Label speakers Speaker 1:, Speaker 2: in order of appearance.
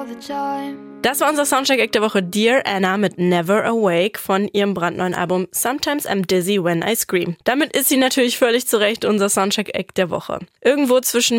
Speaker 1: Das war unser Soundcheck-Act der Woche, Dear Anna mit Never Awake von ihrem brandneuen Album Sometimes I'm Dizzy When I Scream. Damit ist sie natürlich völlig zu Recht unser Soundcheck-Act der Woche. Irgendwo zwischen